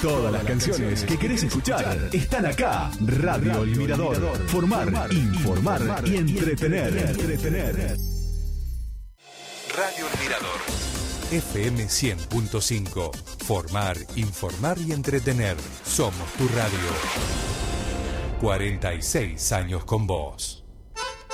Todas las canciones que querés escuchar están acá. Radio El Mirador. Formar, informar y entretener. Radio El Mirador. FM 100.5. Formar, informar y entretener. Somos tu radio. 46 años con vos.